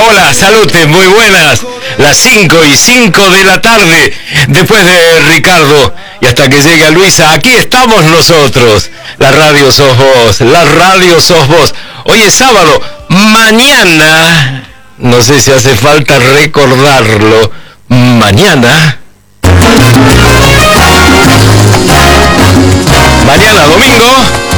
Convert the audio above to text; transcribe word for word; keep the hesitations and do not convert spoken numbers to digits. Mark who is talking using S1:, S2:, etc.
S1: hola, salute, muy buenas. Las cinco y cinco de la tarde, después de Ricardo, y hasta que llegue Luisa, aquí estamos nosotros. La radio sos vos, la radio sos vos. Hoy es sábado, mañana, no sé si hace falta recordarlo, mañana... Mañana domingo...